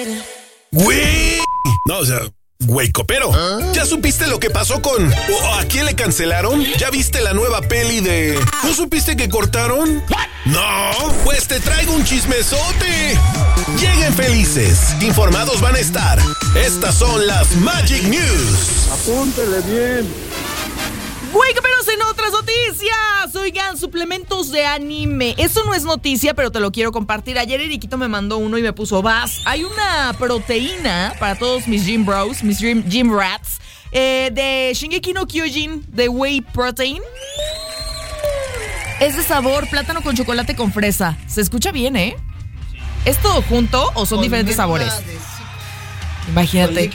Güey. No, o sea, güey copero. ¿Ya supiste lo que pasó con... o a quién le cancelaron? ¿Ya viste la nueva peli de... ¿No supiste que cortaron? No, pues te traigo un chismesote. Lleguen felices, informados van a estar. Estas son las Magic News. Apúntele bien. Güey, pero en otras noticias, oigan, suplementos de anime. Eso no es noticia, pero te lo quiero compartir. Ayer Eriquito me mandó uno y me puso, hay una proteína para todos mis gym bros, mis gym rats, de Shingeki no Kyojin, de Whey Protein. Es de sabor plátano con chocolate con fresa. Se escucha bien, ¿eh? ¿Es todo junto o son diferentes sabores? Imagínate.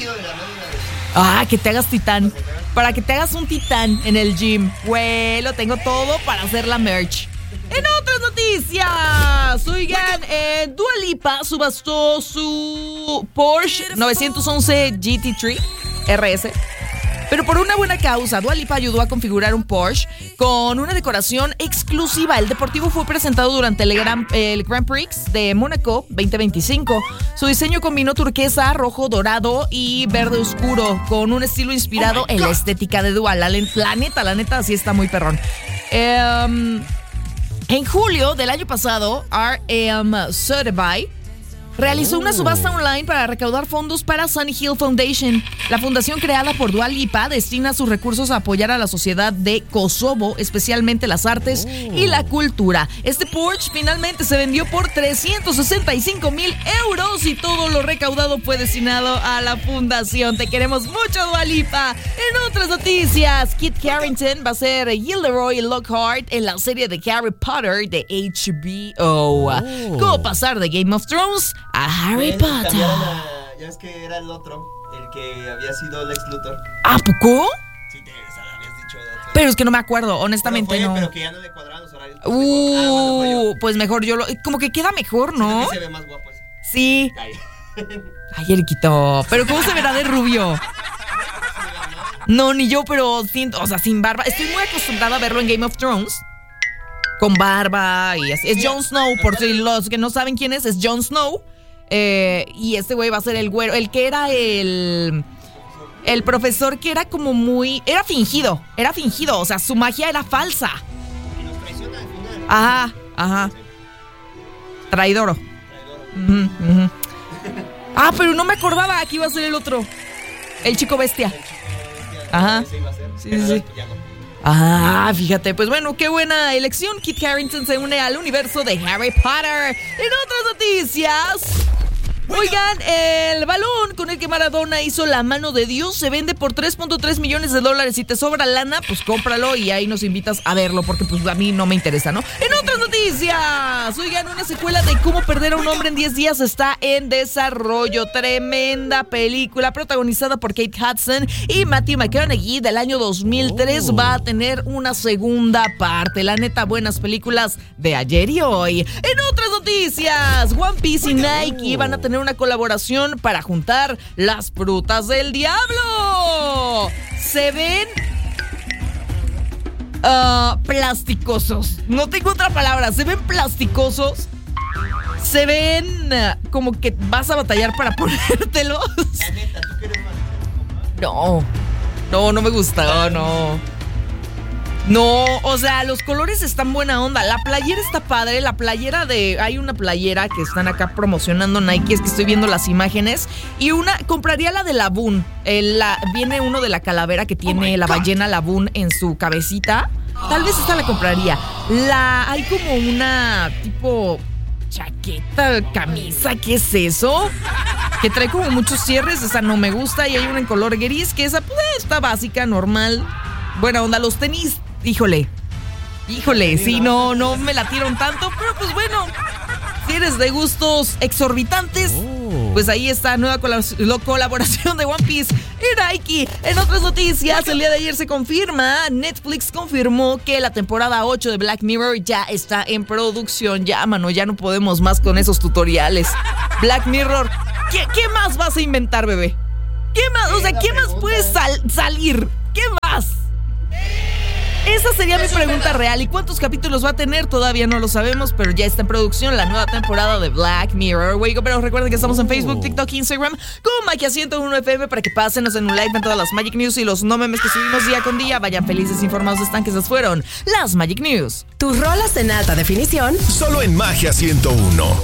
Que te hagas titán. Para que te hagas un titán en el gym. Güey, lo tengo todo para hacer la merch. En otras noticias, oigan, Dua Lipa subastó su Porsche 911 GT3 RS. Pero por una buena causa, Dua Lipa ayudó a configurar un Porsche con una decoración exclusiva. El deportivo fue presentado durante el Grand Prix de Mónaco 2025. Su diseño combinó turquesa, rojo, dorado y verde oscuro con un estilo inspirado en la estética de Dua. La neta, sí está muy perrón. En julio del año pasado, RM Sotheby's realizó una subasta online para recaudar fondos para Sunny Hill Foundation. La fundación creada por Dua Lipa destina sus recursos a apoyar a la sociedad de Kosovo, especialmente las artes y la cultura. Este Porsche finalmente se vendió por 365,000 euros y todo lo recaudado fue destinado a la fundación. Te queremos mucho, Dua Lipa. En otras noticias, Kit Harington va a ser Gilderoy Lockhart en la serie de Harry Potter de HBO. ¿Cómo pasar de Game of Thrones a Harry Potter? Ya es que era el otro, el que había sido Lex Luthor. ¿A poco? Sí, te habías dicho. Pero es que no me acuerdo, honestamente no. Pero que ya no le cuadraban los horarios. Pues mejor como que queda mejor, ¿no? Sí, se ve más guapo ese. Sí. Ay, Eriquito, pero ¿cómo se verá de rubio? No, ni yo, pero sin barba. Estoy muy acostumbrada a verlo en Game of Thrones. Con barba y así. Es Jon Snow, por si los que no saben quién es Jon Snow. Y este güey va a ser el güero. El que era el profesor que era como muy... Era fingido. O sea, su magia era falsa. Y nos traiciona al final. Ajá. Traidoro. Uh-huh. Pero no me acordaba que iba a ser el otro. El chico bestia. Ajá. Sí. Fíjate, pues bueno, qué buena elección. Kit Harington se une al universo de Harry Potter. En otras noticias, oigan, el balón con el que Maradona hizo la mano de Dios se vende por $3.3 millones. Si te sobra lana, pues cómpralo y ahí nos invitas a verlo, porque pues a mí no me interesa, ¿no? En otras noticias, oigan, una secuela de Cómo perder a un hombre en 10 días está en desarrollo. Tremenda película protagonizada por Kate Hudson y Matthew McConaughey del año 2003. Va a tener una segunda parte. La neta, buenas películas de ayer y hoy. En otras noticias, One Piece y Nike van a tener una colaboración para juntar las frutas del diablo. Se ven plasticosos. No tengo otra palabra. Se ven plasticosos. Se ven como que vas a batallar para ponértelos. La neta, ¿tú quieres más? No me gusta. No, o sea, los colores están buena onda. La playera está padre. Hay una playera que están acá promocionando Nike. Es que estoy viendo las imágenes. Y compraría la de Laboon. Viene uno de la calavera que tiene la ballena Laboon en su cabecita. Tal vez esta la compraría. Hay como una tipo chaqueta, camisa. ¿Qué es eso? Que trae como muchos cierres. Esa no me gusta. Y hay una en color gris que esa pues, está básica, normal. Buena onda. Los tenis. Híjole, sí, no me latieron tanto, pero pues bueno, si eres de gustos exorbitantes, pues ahí está nueva colaboración de One Piece y Nike. En otras noticias, el día de ayer se confirma, Netflix confirmó que la temporada 8 de Black Mirror ya está en producción. Ya, mano, ya no podemos más con esos tutoriales. Black Mirror, ¿qué más vas a inventar, bebé? ¿Qué más? O sea, ¿qué más puede salir? ¿Qué más? Esa sería mi pregunta real. ¿Y cuántos capítulos va a tener? Todavía no lo sabemos, pero ya está en producción la nueva temporada de Black Mirror. Pero recuerden que estamos en Facebook, TikTok, Instagram con Magia 101 FM para que pásenos en un like, ven todas las Magic News y los no memes que subimos día con día. Vayan felices, informados, están que esas fueron las Magic News. Tus rolas en alta definición solo en Magia 101.